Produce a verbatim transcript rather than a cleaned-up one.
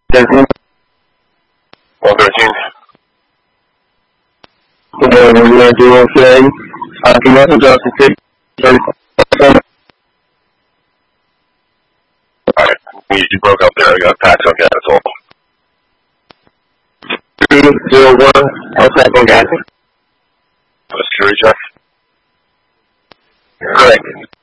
thirteen. one thirteen. Uh, we're going to do okay. Uh, can you also go to six thirty? Alright, you broke up there. I got patch up, yeah, that's all. two zero one, outside Benghazi. Security check. Correct.